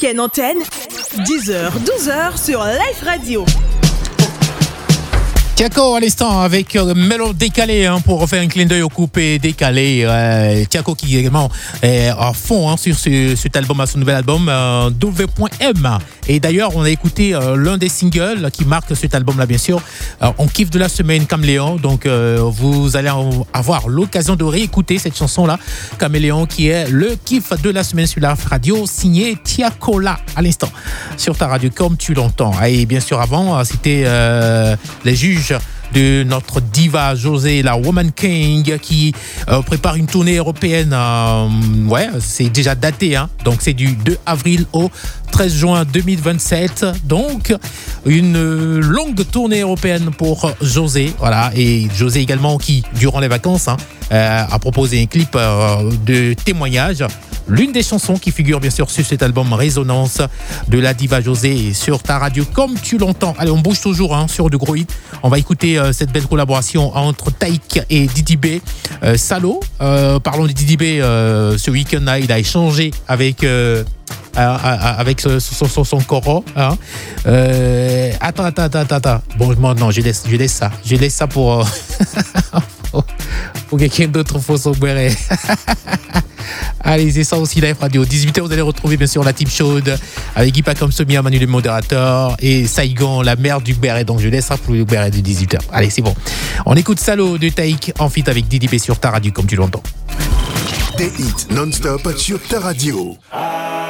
week-end antenne, 10h, 12h sur Life Radio. Tiako à l'instant avec Mélo décalé pour faire un clin d'œil au coupé décalé. Tiako qui également est à fond sur cet album, à son nouvel album W.M. Et d'ailleurs on a écouté l'un des singles qui marque cet album là bien sûr. On kiffe de la semaine Caméléon, donc vous allez avoir l'occasion de réécouter cette chanson là Caméléon qui est le kiff de la semaine sur la radio, signé Tiako là à l'instant sur ta radio comme tu l'entends. Et bien sûr avant c'était les juges de notre diva José, la Woman King, qui prépare une tournée européenne. C'est déjà daté, donc c'est du 2 avril au 13 juin 2027. Donc une longue tournée européenne pour José. Voilà, et José également qui, durant les vacances, a proposé un clip de témoignage. L'une des chansons qui figure bien sûr sur cet album Résonance de la diva José sur ta radio comme tu l'entends. Allez, on bouge toujours sur de gros hits. On va écouter cette belle collaboration entre Taïk et Didi B. Salo, parlons de Didi B, ce week-end-là, il a échangé avec son coro. Attends. Bon, non, je laisse ça pour quelqu'un d'autre, faut s'en boire. Allez, c'est ça aussi Life Radio. 18h, vous allez retrouver bien sûr la team chaude avec Ipa comme Somia, Manu le modérateur et Saigon, la mère du Béret. Donc je laisse ça pour le Béret de 18h. Allez, c'est bon. On écoute Salo de Taïk en feat avec Didi B sur ta radio comme tu l'entends. Des hits non-stop sur ta radio.